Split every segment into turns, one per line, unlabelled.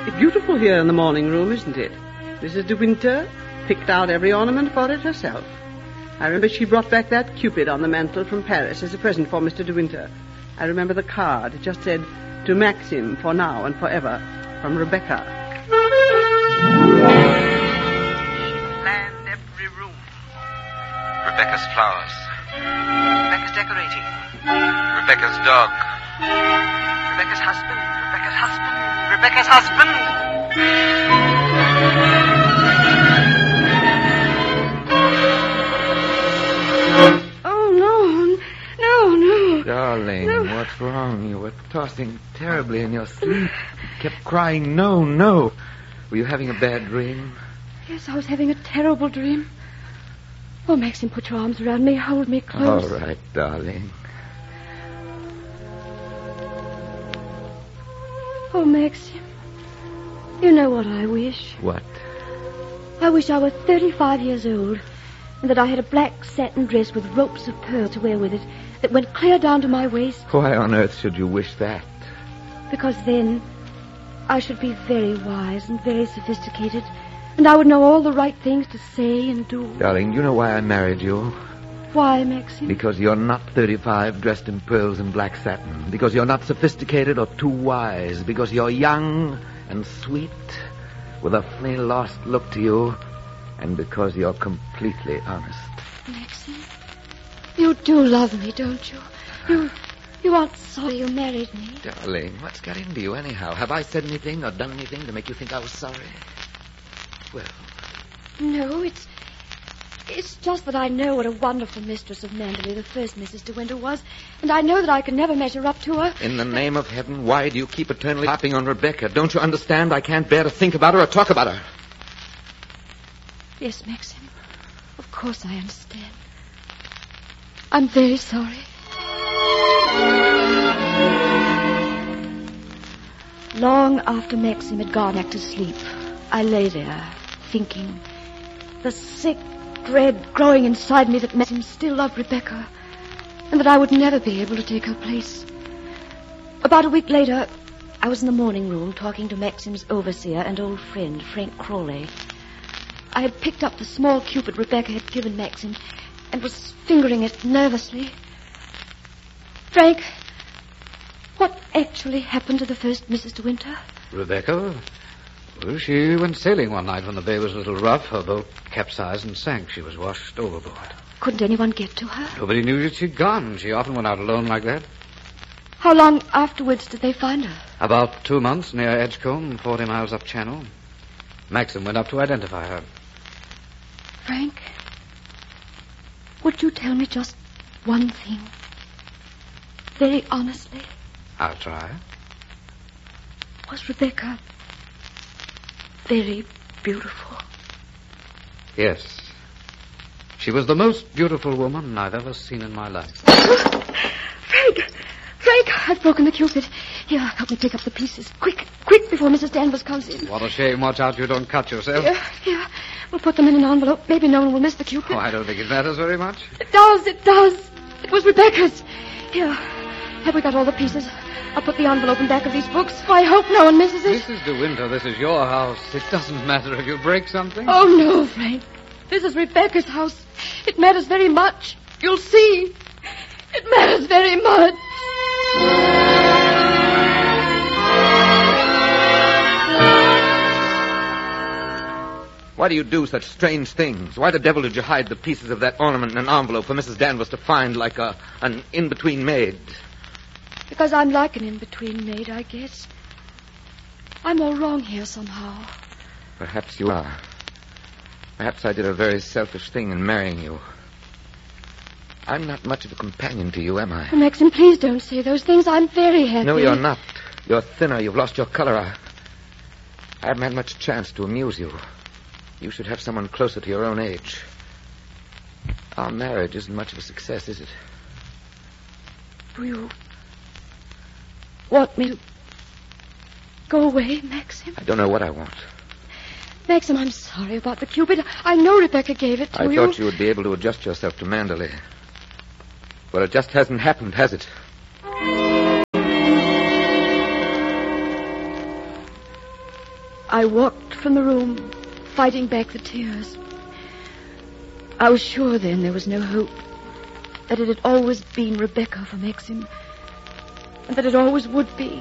Beautiful here in the morning room, isn't it? Mrs. De Winter picked out every ornament for it herself. I remember she brought back that Cupid on the mantel from Paris as a present for Mr. De Winter. I remember the card. It just said, "To Maxim, for now and forever, from Rebecca." She planned every room.
Rebecca's flowers.
Rebecca's decorating.
Rebecca's dog.
Rebecca's husband. Rebecca's husband. Rebecca's husband.
Darling, no. What's wrong? You were tossing terribly in your sleep. You kept crying, no, no. Were you having a bad dream?
Yes, I was having a terrible dream. Oh, Maxim, put your arms around me. Hold me close.
All right, darling.
Oh, Maxim, you know what I wish?
What?
I wish I were 35 years old and that I had a black satin dress with ropes of pearl to wear with it that went clear down to my waist.
Why on earth should you wish that?
Because then I should be very wise and very sophisticated, and I would know all the right things to say and do.
Darling, you know why I married you?
Why, Maxim?
Because you're not 35, dressed in pearls and black satin. Because you're not sophisticated or too wise. Because you're young and sweet, with a funny lost look to you. And because you're completely honest.
Maxim, you do love me, don't you? You aren't sorry you married me.
Darling, what's got into you anyhow? Have I said anything or done anything to make you think I was sorry? Well...
No, it's just that I know what a wonderful mistress of Manderley the first Mrs. De Winter was, and I know that I can never measure up to her.
In the name of heaven, why do you keep eternally harping on Rebecca? Don't you understand? I can't bear to think about her or talk about her.
Yes, Maxim. Of course I understand. I'm very sorry. Long after Maxim had gone back to sleep, I lay there, thinking, the sick dread growing inside me that Maxim still loved Rebecca, and that I would never be able to take her place. About a week later, I was in the morning room talking to Maxim's overseer and old friend, Frank Crawley. I had picked up the small Cupid Rebecca had given Maxim and was fingering it nervously. Frank, what actually happened to the first Mrs. De Winter?
Rebecca? Well, she went sailing one night when the bay was a little rough. Her boat capsized and sank. She was washed overboard.
Couldn't anyone get to her?
Nobody knew that she'd gone. She often went out alone like that.
How long afterwards did they find her?
About 2 months near Edgecombe, 40 miles up channel. Maxim went up to identify her.
Frank, would you tell me just one thing? Very honestly.
I'll try.
Was Rebecca very beautiful?
Yes. She was the most beautiful woman I've ever seen in my life.
Frank, I've broken the Cupid. Here, help me pick up the pieces. Quick, before Mrs. Danvers comes in.
What a shame. Watch out you don't cut yourself.
Here. We'll put them in an envelope. Maybe no one will miss the Cupid.
Oh, I don't think it matters very much.
It does. It was Rebecca's. Here, have we got all the pieces? I'll put the envelope in back of these books. I hope no one misses it.
Mrs. De Winter, this is your house. It doesn't matter if you break something.
Oh, no, Frank. This is Rebecca's house. It matters very much. You'll see. It matters very much.
Why do you do such strange things? Why the devil did you hide the pieces of that ornament in an envelope for Mrs. Danvers to find like an in-between maid?
Because I'm like an in-between maid, I guess. I'm all wrong here somehow.
Perhaps you are. Perhaps I did a very selfish thing in marrying you. I'm not much of a companion to you, am I?
Oh, Maxim, please don't say those things. I'm very happy.
No, you're not. You're thinner. You've lost your color. I haven't had much chance to amuse you. You should have someone closer to your own age. Our marriage isn't much of a success, is it?
Do you want me to go away, Maxim?
I don't know what I want.
Maxim, I'm sorry about the Cupid. I know Rebecca gave it to you.
I thought you would be able to adjust yourself to Manderley. But it just hasn't happened, has it?
I walked from the room, fighting back the tears. I was sure then there was no hope, that it had always been Rebecca for Maxim, and that it always would be.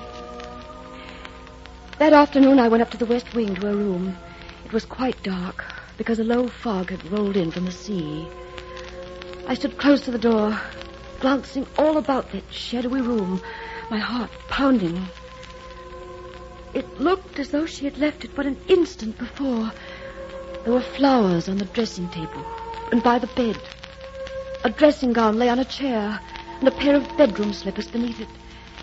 That afternoon I went up to the west wing to her room. It was quite dark, because a low fog had rolled in from the sea. I stood close to the door, glancing all about that shadowy room, my heart pounding. It looked as though she had left it but an instant before. There were flowers on the dressing table and by the bed. A dressing gown lay on a chair, and a pair of bedroom slippers beneath it.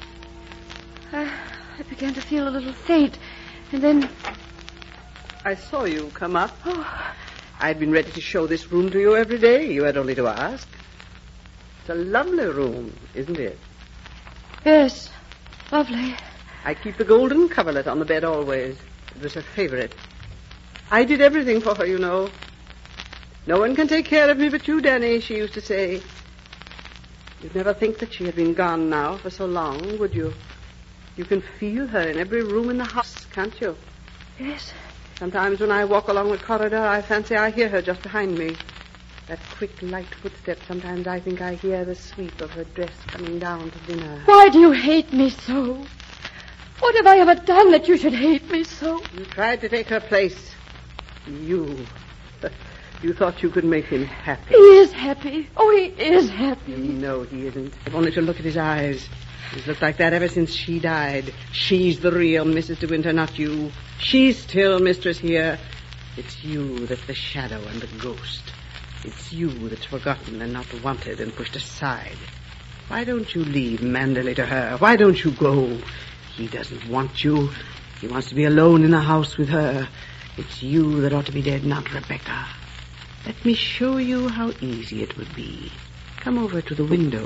I began to feel a little faint, and then...
I saw you come up.
Oh,
I'd been ready to show this room to you every day. You had only to ask. It's a lovely room, isn't it?
yes, lovely.
I keep the golden coverlet on the bed always. It was her favorite. I did everything for her, you know. No one can take care of me but you, Danny, she used to say. You'd never think that she had been gone now for so long, would you? You can feel her in every room in the house, can't you?
Yes.
Sometimes when I walk along the corridor, I fancy I hear her just behind me. That quick, light footstep, sometimes I think I hear the sweep of her dress coming down to dinner.
Why do you hate me so? What have I ever done that you should hate me so?
You tried to take her place. You thought you could make him happy.
He is happy. Oh, he is happy.
No, he isn't. I've only to look at his eyes. He's looked like that ever since she died. She's the real Mrs. De Winter, not you. She's still mistress here. It's you that's the shadow and the ghost. It's you that's forgotten and not wanted and pushed aside. Why don't you leave Manderley to her? Why don't you go? He doesn't want you. He wants to be alone in the house with her. It's you that ought to be dead, not Rebecca. Let me show you how easy it would be. Come over to the window.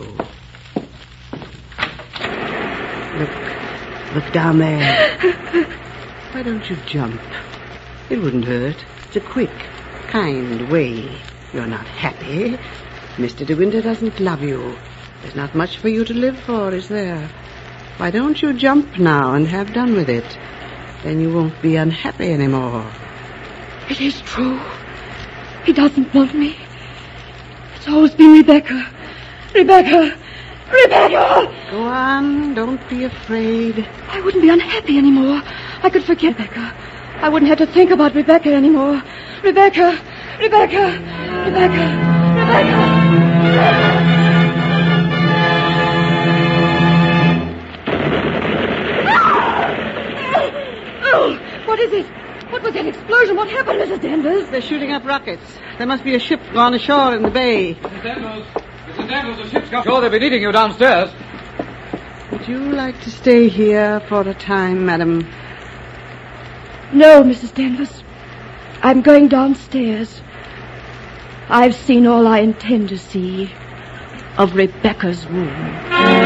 Look down there. Why don't you jump? It wouldn't hurt. It's a quick, kind way. You're not happy. Mr. De Winter doesn't love you. There's not much for you to live for, is there? Why don't you jump now and have done with it? Then you won't be unhappy anymore.
It is true. He doesn't want me. It's always been Rebecca. Rebecca! Rebecca!
Go on. Don't be afraid.
I wouldn't be unhappy anymore. I could forget Rebecca. I wouldn't have to think about Rebecca anymore. Rebecca! Rebecca! Rebecca! Rebecca! Oh, what is it? What was that explosion? What happened, Mrs. Danvers?
They're shooting up rockets. There must be a ship gone ashore in the bay.
Mrs. Danvers, the ship's gone. Sure, they'll be needing you downstairs.
Would you like to stay here for a time, madam?
No, Mrs. Danvers. I'm going downstairs. I've seen all I intend to see of Rebecca's room.